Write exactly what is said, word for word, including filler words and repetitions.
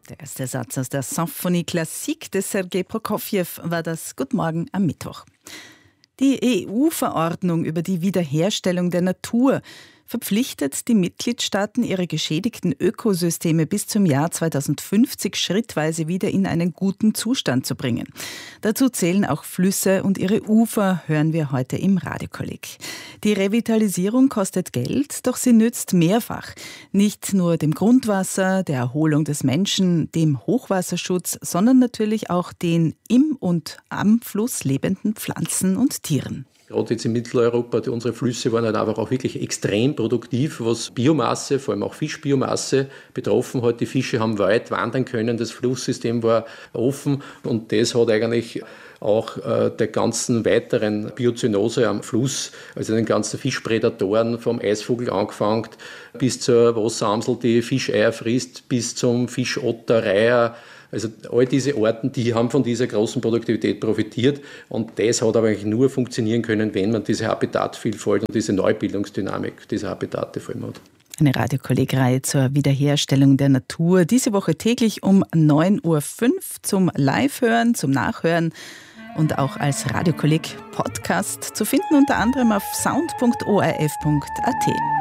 Der erste Satz aus der Symphonie Classique des Sergei Prokofjew war das. Guten Morgen am Mittwoch. Die E U-Verordnung über die Wiederherstellung der Natur verpflichtet die Mitgliedstaaten, ihre geschädigten Ökosysteme bis zum Jahr zweitausendfünfzig schrittweise wieder in einen guten Zustand zu bringen. Dazu zählen auch Flüsse und ihre Ufer, hören wir heute im Radiokolleg. Die Revitalisierung kostet Geld, doch sie nützt mehrfach. Nicht nur dem Grundwasser, der Erholung des Menschen, dem Hochwasserschutz, sondern natürlich auch den im und am Fluss lebenden Pflanzen und Tieren. Gerade jetzt in Mitteleuropa, die, unsere Flüsse waren halt einfach auch wirklich extrem produktiv, was Biomasse, vor allem auch Fischbiomasse betroffen hat. Die Fische haben weit wandern können, das Flusssystem war offen und das hat eigentlich auch äh, der ganzen weiteren Biozönose am Fluss, also den ganzen Fischprädatoren, vom Eisvogel angefangen bis zur Wasseramsel, die Fischeier frisst, bis zum Fischotter, Reiher. Also all diese Arten, die haben von dieser großen Produktivität profitiert und das hat aber eigentlich nur funktionieren können, wenn man diese Habitatvielfalt und diese Neubildungsdynamik dieser Habitate vor allem hat. Eine Radiokolleg-Reihe zur Wiederherstellung der Natur. Diese Woche täglich um neun Uhr fünf zum Live-Hören, zum Nachhören und auch als Radiokolleg-Podcast zu finden, unter anderem auf sound punkt o r f punkt a t.